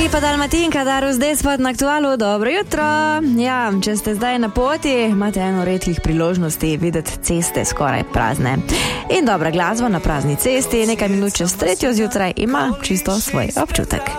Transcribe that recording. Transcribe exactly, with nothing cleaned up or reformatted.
pa Dalmatinka, Darus Despot na Aktualu. Dobro jutro. Ja, če ste zdaj na poti, imate eno redkih priložnosti videti ceste skoraj prazne. In dobra glasba na prazni cesti, nekaj minut čez tretjo zjutraj ima čisto svoj občutek.